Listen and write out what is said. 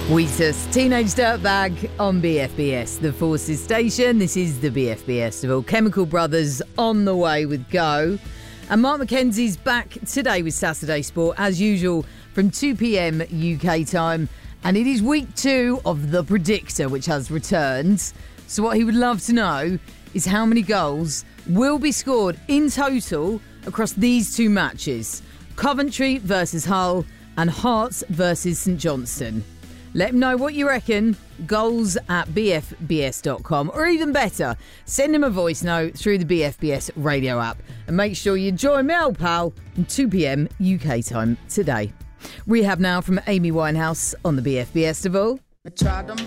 Wheatus, Teenage Dirtbag on BFBS, the Forces Station. This is the BFBS Festival. Chemical Brothers on the way with Go. And Mark McKenzie's back today with Saturday Sport, as usual, from 2 p.m. UK time. And it is week 2 of The Predictor, which has returned. So what he would love to know is how many goals will be scored in total across these two matches. Coventry versus Hull and Hearts versus St Johnstone. Let him know what you reckon. Goals at bfbs.com. Or even better, send him a voice note through the BFBS radio app. And make sure you join me, old pal, from 2 p.m. UK time today. Rehab now from Amy Winehouse on the BFBS Festival. I tried them